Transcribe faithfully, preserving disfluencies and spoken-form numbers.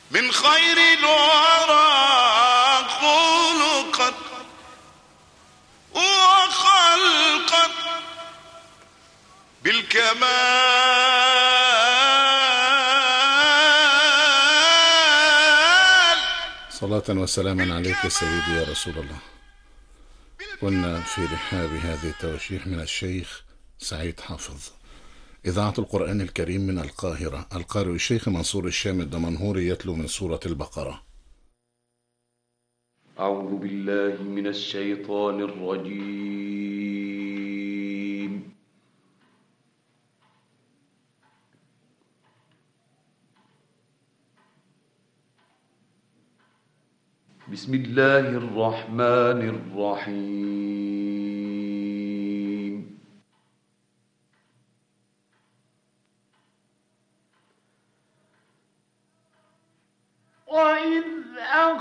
من خير الورى خلقت وخلقت بالكمال. صلاة وسلاما عليك يا سيدي يا رسول الله. كنا في رحاب هذه التواشيح من الشيخ سعيد حافظ، إذاعة القرآن الكريم من القاهرة. القارئ الشيخ منصور الشام الدمنهوري يتلو من سورة البقرة. أعوذ بالله من الشيطان الرجيم. بسم الله الرحمن الرحيم. وإذ